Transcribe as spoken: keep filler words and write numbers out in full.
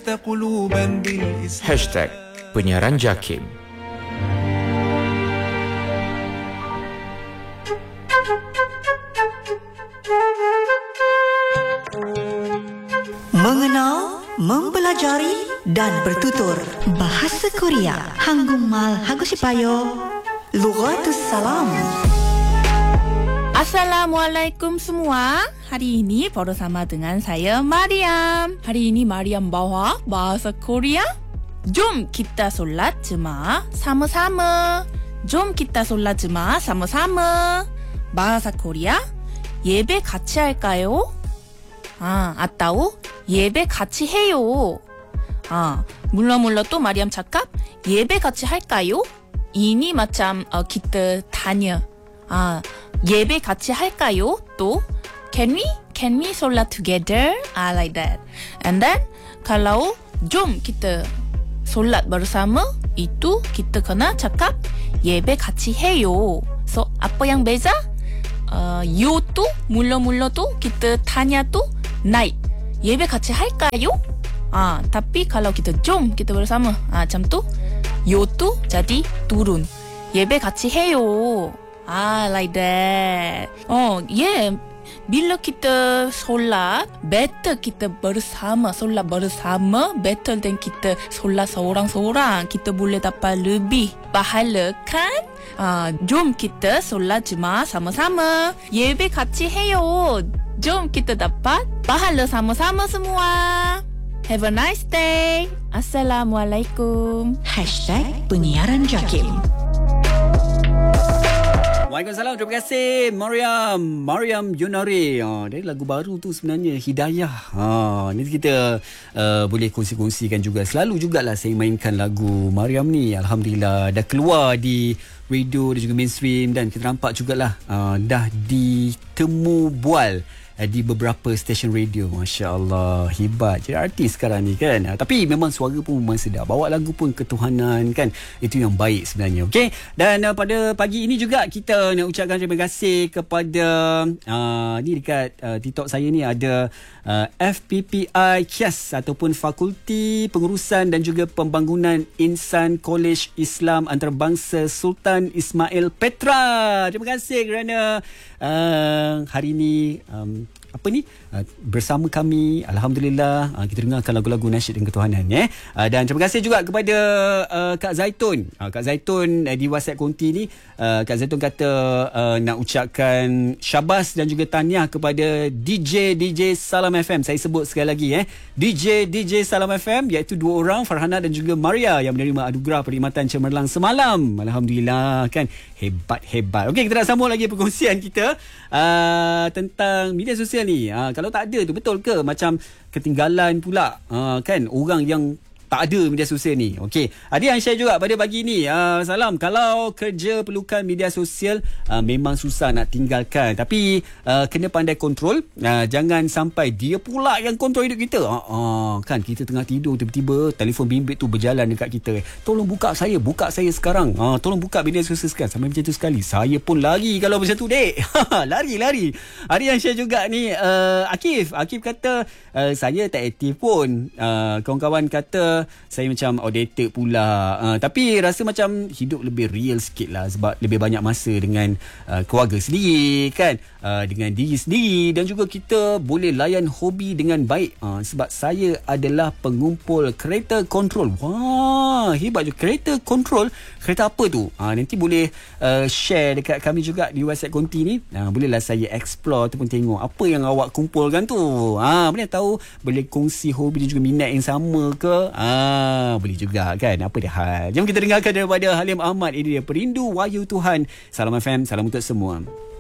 Hashtag Penyiaran Jakim. Mengenal, mempelajari dan bertutur bahasa Korea. Hanggungmal Hagusipayo, Lughatus Salam. Assalamualaikum semua. Hari ini bersama dengan saya Mariam. Hari ini Mariam bawa bahasa Korea. Jom kita solat jemaah sama-sama. Jom kita solat jemaah sama-sama. Bahasa Korea. 예배 같이 할까요? 아, atau 예배 같이 해요. 아, mula-mula tu Mariam cakap 예배 같이 할까요? Ini macam uh, kita tanya. 아, 예배 같이 할까요? 또 can we can we solat together? Ah, like that. And then kalau jom kita solat bersama, itu kita kena cakap 예배 같이 해요. So apa yang beza? Uh, you tu mula-mula tu kita tanya tu naik. 예배 같이 할까요? Ah, tapi kalau kita jom kita bersama, ah, macam tu you tu jadi turun. 예배 같이 해요. Ah, like that. Oh, yeah. Bila kita solat, better kita bersama. Solat bersama, better than kita solat seorang-seorang. Kita boleh dapat lebih pahala, kan? Ah, jom kita solat jemaah sama-sama. 예배 같이 해요. Jom kita dapat pahala sama-sama semua. Have a nice day. Assalamualaikum. Hashtag Penyiaran Jakim. Waalaikumsalam. Terima kasih Mariam Mariam Yunari. Oh, dari lagu baru tu sebenarnya Hidayah. Ha, nanti kita uh, boleh kongsi-kongsikan juga. Selalu jugalah saya mainkan lagu Mariam ni. Alhamdulillah dah keluar di radio dan juga mainstream, dan kita nampak jugalah uh, dah ditemu bual di beberapa stesen radio. Masya Allah, hebat jadi artis sekarang ni, kan. Ha, tapi memang suara pun memang sedap, bawa lagu pun ketuhanan, kan. Itu yang baik sebenarnya. Okey, dan uh, pada pagi ini juga kita nak ucapkan terima kasih kepada uh, ni dekat uh, TikTok saya ni ada uh, F P P I K I A S ataupun Fakulti Pengurusan dan juga Pembangunan Insan Kolej Islam Antarabangsa Sultan Ismail Petra. Terima kasih kerana uh, hari ini um, apa ni uh, bersama kami. Alhamdulillah uh, kita dengarkan lagu-lagu nasyid dan ketuhanan, eh. Uh, dan terima kasih juga kepada uh, Kak Zaitun. Uh, Kak Zaitun uh, di WhatsApp konti ni, uh, Kak Zaitun kata uh, nak ucapkan syabas dan juga tahniah kepada D J D J Salam F M. Saya sebut sekali lagi, eh. D J D J Salam F M, iaitu dua orang, Farhana dan juga Maria, yang menerima anugerah perkhidmatan cemerlang semalam. Alhamdulillah, kan. Hebat-hebat. Okey, kita nak sambung lagi perkongsian kita uh, tentang media sosial ni. Uh, kalau tak ada tu, betul ke macam ketinggalan pula, uh, kan, orang yang tak ada media sosial ni. Okey, ada yang share juga pada pagi ni. Uh, salam, kalau kerja perlukan media sosial, uh, memang susah nak tinggalkan, tapi uh, kena pandai kontrol. Uh, jangan sampai dia pula yang kontrol hidup kita. Uh, uh, kan, kita tengah tidur, tiba-tiba telefon bimbit tu berjalan dekat kita. Tolong buka saya, buka saya sekarang. Uh, tolong buka media sosial sekarang. Sampai macam tu sekali, saya pun lari kalau macam tu, dek. Lari-lari. Ada yang share juga ni, uh, Akif. Akif kata, uh, saya tak aktif pun. Uh, kawan-kawan kata saya macam outdated pula, uh, tapi rasa macam hidup lebih real sikit lah, sebab lebih banyak masa dengan uh, keluarga sendiri, kan, uh, dengan diri sendiri, dan juga kita boleh layan hobi dengan baik. uh, sebab saya adalah pengumpul kereta kontrol. Wah, hebat je. Kereta kontrol, kereta apa tu? Uh, nanti boleh uh, share dekat kami juga di WhatsApp konti ni. uh, Bolehlah saya explore ataupun tengok apa yang awak kumpulkan tu. uh, Mana tahu boleh kongsi hobi dan juga minat yang sama ke. Ah, boleh juga, kan. Apa dia hal. Jom kita dengarkan daripada Halim Ahmad. Ini dia Perindu Wahyu Tuhan. Salam F M, salam untuk semua.